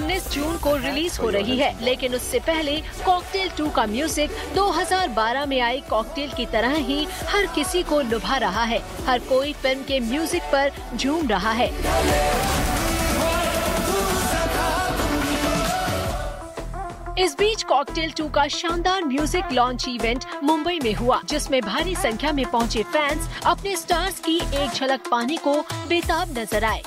19 जून को रिलीज हो रही है, लेकिन उससे पहले कॉकटेल 2 का म्यूजिक 2012 में आई कॉकटेल की तरह ही हर किसी को लुभा रहा है। हर कोई फिल्म के म्यूजिक पर झूम रहा है। इस बीच कॉकटेल 2 का शानदार म्यूजिक लॉन्च इवेंट मुंबई में हुआ, जिसमें भारी संख्या में पहुंचे फैंस अपने स्टार्स की एक झलक पाने को बेताब नजर आए।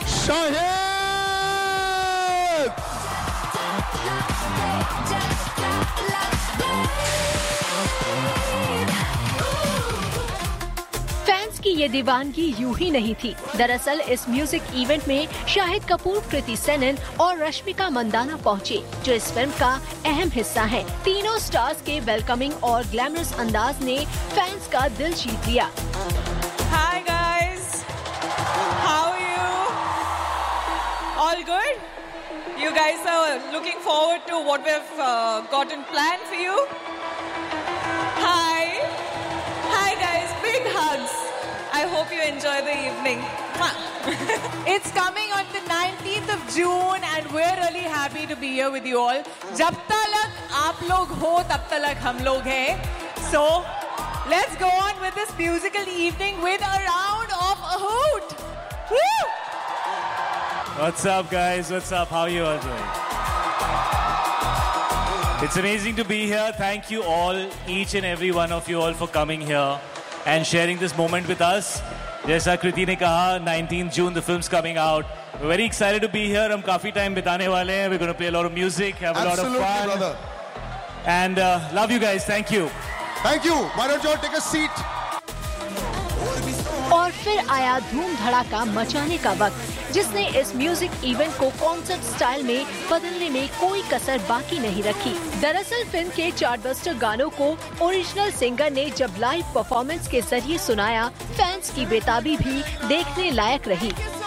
फैंस की ये दीवानगी यूं ही नहीं थी। दरअसल इस म्यूजिक इवेंट में शाहिद कपूर, कृति सेनन और रश्मिका मंदाना पहुंचे, जो इस फिल्म का अहम हिस्सा हैं। तीनों स्टार्स के वेलकमिंग और ग्लैमरस अंदाज ने फैंस का दिल जीत लिया। Hi guys, how are you? All good? You guys are looking forward to what we've gotten planned for you? Hi guys, big hugs. I hope you enjoy the evening. It's coming on the 19th of June and we're really happy to be here with you all. जब तक आप लोग हो तब तक हम लोग हैं. So let's go on with this musical evening with a round of a hoot. Woo! What's up guys? What's up? How are you all doing? It's amazing to be here. Thank you all, each and every one of you all for coming here and sharing this moment with us. जैसा कृति ने कहा, 19th June the film's coming out. We're very excited to be here. हम काफी time बिताने वाले हैं. We're going to play a lot of music, have a lot of fun. Brother. And love you guys. Thank you. Thank you. Why don't you all take a seat? और फिर आया धूम धड़ाका मचाने का वक्त, जिसने इस म्यूजिक इवेंट को कॉन्सर्ट स्टाइल में बदलने में कोई कसर बाकी नहीं रखी। दरअसल फिल्म के चार्टबस्टर गानों को ओरिजिनल सिंगर ने जब लाइव परफॉर्मेंस के जरिए सुनाया, फैंस की बेताबी भी देखने लायक रही।